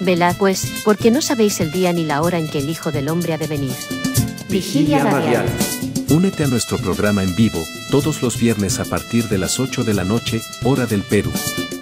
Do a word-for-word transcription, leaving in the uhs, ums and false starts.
Velad pues, porque no sabéis el día ni la hora en que el Hijo del Hombre ha de venir. Vigilia radial. Únete a nuestro programa en vivo, todos los viernes a partir de las ocho de la noche, hora del Perú.